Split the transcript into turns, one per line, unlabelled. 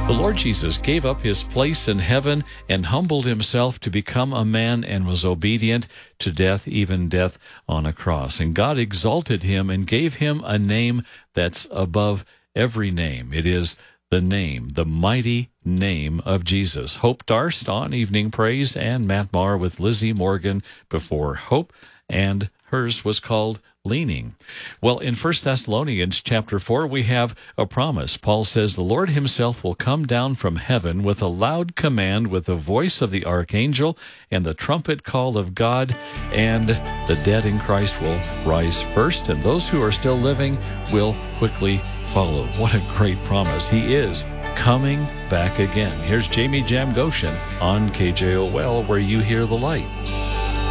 The Lord Jesus gave up his place in heaven and humbled himself to become a man and was obedient to death, even death on a cross. And God exalted him and gave him a name that's above every name. It is the name, the mighty name of Jesus. Hope Darst on Evening Praise and Matt Maher with Lizzie Morgan before Hope, and hers was called Leaning. Well, in 1 Thessalonians chapter 4, we have a promise. Paul says, the Lord himself will come down from heaven with a loud command, with the voice of the archangel and the trumpet call of God, and the dead in Christ will rise first, and those who are still living will quickly follow. What a great promise. He is coming back again. Here's Jamie Jam Goshen on KJOL, where you hear the light.